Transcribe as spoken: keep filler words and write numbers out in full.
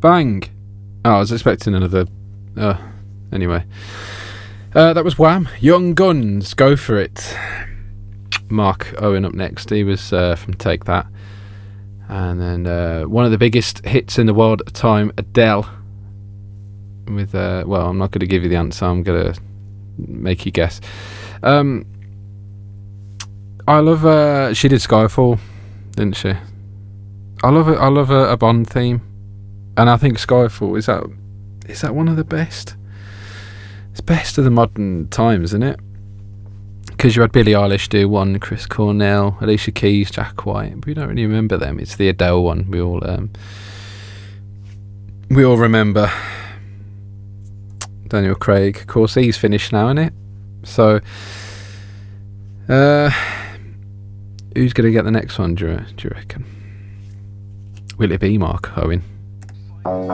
Bang. Oh, I was expecting another. Uh, anyway. Uh, that was Wham. Young Guns, Go For It. Mark Owen up next. He was uh, from Take That. And then uh, one of the biggest hits in the world at the time, Adele. With, uh, well, I'm not going to give you the answer. I'm going to make you guess. Um, I love. Uh, she did Skyfall, didn't she? I love it. I love a, a Bond theme, and I think Skyfall is that. Is that one of the best? It's best of the modern times, isn't it? Because you had Billie Eilish do one, Chris Cornell, Alicia Keys, Jack White. But we don't really remember them. It's the Adele one. We all um, we all remember. Daniel Craig, of course, he's finished now, isn't it? So, uh, who's going to get the next one? Do you, do you reckon? Will it be Mark Owen?